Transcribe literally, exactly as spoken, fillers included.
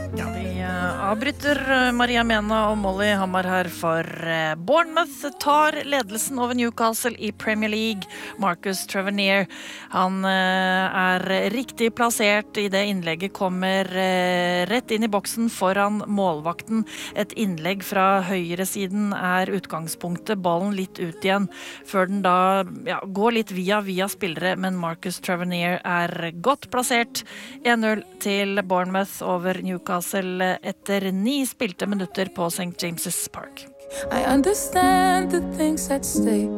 Ja, vi eh, avbryter eh, Maria Mena og Molly Hammar her for eh, Bournemouth tar ledelsen over Newcastle i Premier League. Marcus Tavernier, han eh, er riktig plassert I det innlegget, kommer eh, rett inn I boksen foran målvakten. Et innlegg fra høyresiden er utgangspunktet, ballen litt ut igjen, før den da ja, går litt via via spillere, men Marcus Tavernier er godt plassert. en null til Bournemouth over Newcastle etter ni spilte minutter på Saint James's Park. I understand the things at stake.